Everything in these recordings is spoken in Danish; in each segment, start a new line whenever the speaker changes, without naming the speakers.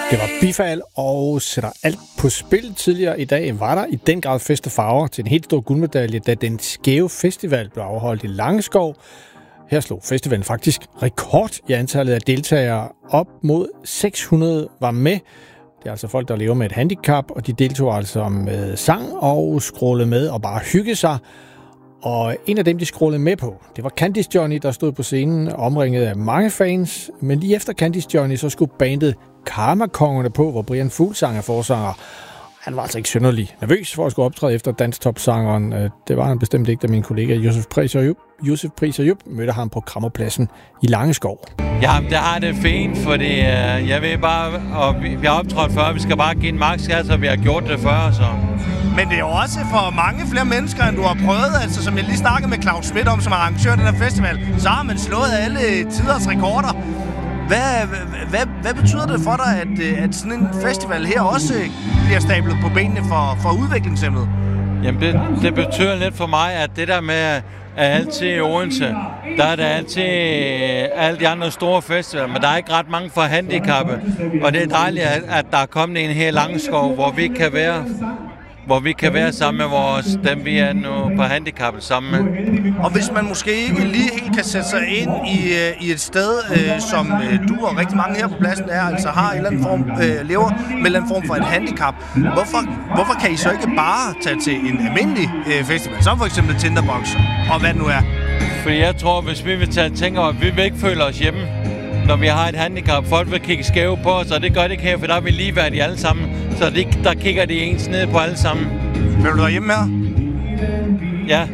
Det var Bifal og sætter alt på spil. Tidligere i dag var der i den grad fest og farver til en helt stor guldmedalje, da den skæve festival blev afholdt i Langeskov. Her slog festivalen faktisk rekord i antallet af deltagere. Op mod 600 var med. Det er altså folk, der lever med et handicap, og de deltog altså med sang og skrålede med og bare hygge sig. Og en af dem, de skrålede med på, det var Candice Johnny, der stod på scenen omringet af mange fans. Men lige efter Candice Johnny, så skulle bandet Karma-kongerne på, hvor Brian Fuglsang er forsanger. Han var altså ikke synderlig nervøs for at skulle optræde efter danstopsangeren. Det var han bestemt ikke, da min kollega Josef Pris og Jupp mødte ham på Krammerpladsen i Langeskov.
Jamen, det har det fint, fordi jeg ved bare, og vi har optrådt før, vi skal bare give en maks gas, og vi har gjort det før, så...
Men det er jo også for mange flere mennesker, end du har prøvet. Altså, som jeg lige snakkede med Claus Schmidt om, som er arrangør af den her festival, så har man slået alle tiders rekorder. Hvad betyder det for dig, at sådan en festival her også bliver stablet på benene for udviklingshæmmede?
Jamen, det betyder lidt for mig, at det der med at altid i Odense, der er det altid alle de andre store festivaler, men der er ikke ret mange for handicappede. Og det er dejligt, at der er kommet en her Langeskov, hvor vi kan være sammen med dem, vi er nu på handicappet sammen med.
Og hvis man måske ikke lige helt kan sætte sig ind i et sted, som du og rigtig mange her på pladsen altså har en eller anden form, lever med en eller anden form for et handicap, hvorfor kan I så ikke bare tage til en almindelig festival, som for eksempel Tinderbox, og hvad det nu er?
Fordi jeg tror, hvis vi vil tænke over, at vi vil ikke føle os hjemme, når vi har et handicap. Folk vil kigge skæve på os, og det gør det ikke her, for der er vi ligeværdige alle sammen. Så der kigger de ens ned på alle sammen.
Vil du derhjemme her?
Ja.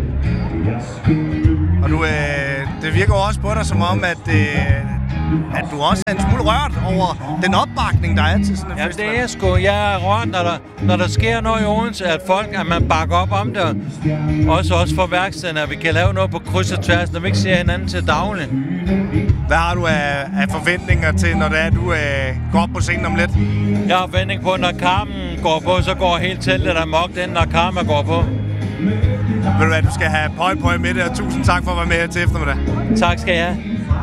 Og det virker også på dig som om, at du også er en smule rørt over den opbakning, der er til sådan en festival.
Ja, det er sgu. Jeg er rørt, når der sker noget i Odense, at man bakker op om det. Også for værkstederne, at vi kan lave noget på kryds og tværs, når vi ikke ser hinanden til daglig.
Hvad har du af forventninger til, når det er, du går op på scenen om lidt?
Jeg har forventning på, at når Carmen går på, så går helt teltet amok, den når Carmen går på.
Ved du hvad, du skal have pøj med det, og tusind tak for at være med her til eftermiddag.
Tak skal jeg have.